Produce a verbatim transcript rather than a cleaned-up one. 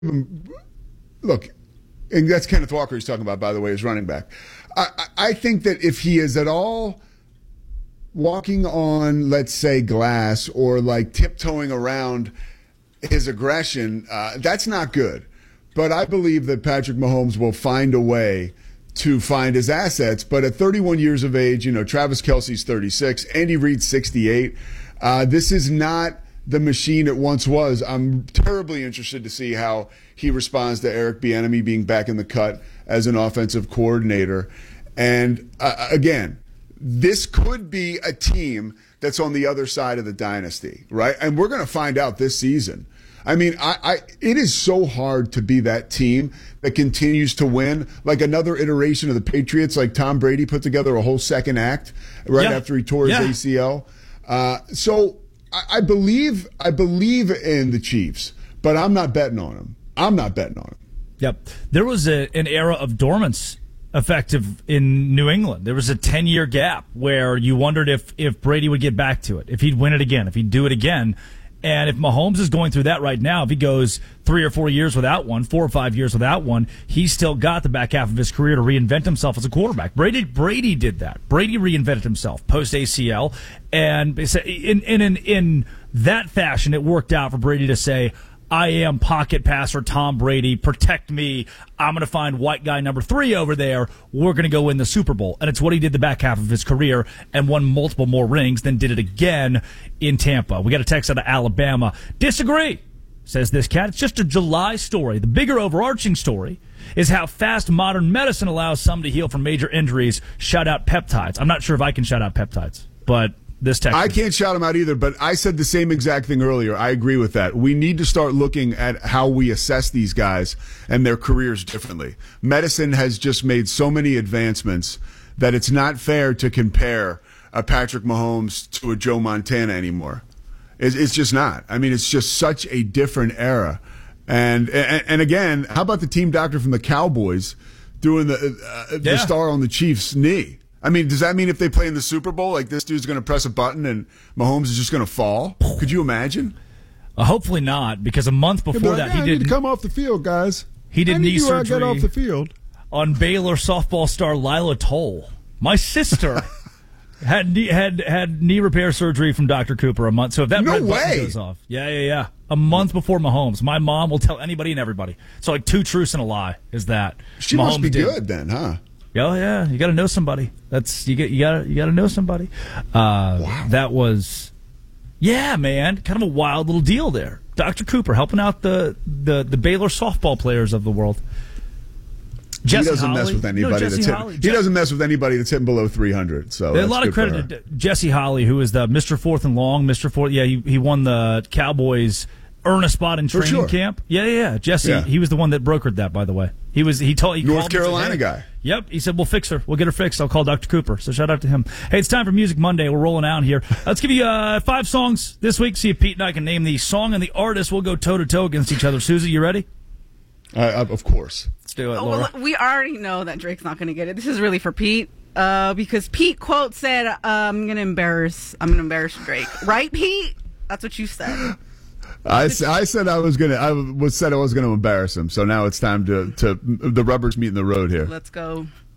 look, and that's Kenneth Walker he's talking about, by the way, as running back. I, I think that if he is at all walking on, let's say, glass or like tiptoeing around his aggression, uh, that's not good. But I believe that Patrick Mahomes will find a way to find his assets. But at thirty-one years of age, you know, Travis Kelce's thirty-six, Andy Reid's sixty-eight. Uh, this is not the machine it once was. I'm terribly interested to see how he responds to Eric Bieniemy being back in the cut as an offensive coordinator. And uh, again, this could be a team that's on the other side of the dynasty, right? And we're going to find out this season. I mean, I, I it is so hard to be that team that continues to win, like another iteration of the Patriots, like Tom Brady put together a whole second act right yeah. after he tore his yeah. A C L. Uh, so I, I believe I believe in the Chiefs, but I'm not betting on them. I'm not betting on them. Yep. There was a, an era of dormance effective in New England. There was a ten-year gap where you wondered if, if Brady would get back to it, if he'd win it again, if he'd do it again. And if Mahomes is going through that right now, if he goes three or four years without one, four or five years without one, he's still got the back half of his career to reinvent himself as a quarterback. Brady Brady did that. Brady reinvented himself post-A C L. And in, in, in, in that fashion, it worked out for Brady to say, I am pocket passer Tom Brady. Protect me. I'm going to find white guy number three over there. We're going to go win the Super Bowl. And it's what he did the back half of his career and won multiple more rings, then did it again in Tampa. We got a text out of Alabama. Disagree, says this cat. It's just a July story. The bigger overarching story is how fast modern medicine allows some to heal from major injuries. Shout out peptides. I'm not sure if I can shout out peptides, but this text. I can't shout them out either, but I said the same exact thing earlier. I agree with that. We need to start looking at how we assess these guys and their careers differently. Medicine has just made so many advancements that it's not fair to compare a Patrick Mahomes to a Joe Montana anymore. It's, it's just not. I mean, it's just such a different era. And and, and again, how about the team doctor from the Cowboys doing the uh, the yeah. star on the Chiefs' knee? I mean, does that mean if they play in the Super Bowl, like this dude's going to press a button and Mahomes is just going to fall? Could you imagine? Uh, hopefully not, because a month before like, that, yeah, he I did need to come off the field, guys. He did I knee need surgery I get off the field. on Baylor softball star Lila Toll. My sister had knee, had had knee repair surgery from Doctor Cooper a month. So if that No red button way. goes off, yeah, yeah, yeah, a month before Mahomes, my mom will tell anybody and everybody. So like two truths and a lie is that She Mahomes must be did. good then, huh? Oh yeah, you got to know somebody. That's you get you got you got to know somebody. Uh, Wow. That was, yeah, man, kind of a wild little deal there. Doctor Cooper helping out the the, the Baylor softball players of the world. Jesse he doesn't Holly. mess with anybody No, Jesse that's Holly. hitting, he doesn't mess with anybody that's hitting below three hundred. So A that's lot of good for credit her. to Jesse Holly, who is the Mister Fourth and Long, Mister Fourth. Yeah, he he won the Cowboys earn a spot in For training sure. camp. Yeah, yeah, yeah. Jesse, Yeah. he was the one that brokered that, by the way. He was he told he North called me and said, Carolina hey. guy. Yep, he said we'll fix her. We'll get her fixed. I'll call Doctor Cooper. So shout out to him. Hey, it's time for Music Monday. We're rolling out here. Let's give you uh, five songs this week. See if Pete and I can name the song and the artist. We'll go toe to toe against each other. Susie, you ready? Uh, of course. Let's do it, Oh, Laura. well, we already know that Drake's not going to get it. This is really for Pete, uh, because Pete quote said, uh, "I'm going to embarrass. I'm going to embarrass Drake." Right, Pete? That's what you said. I, s- I said I was gonna. I was said I was gonna embarrass him. So now it's time to to the rubber's meeting the road here. Let's go.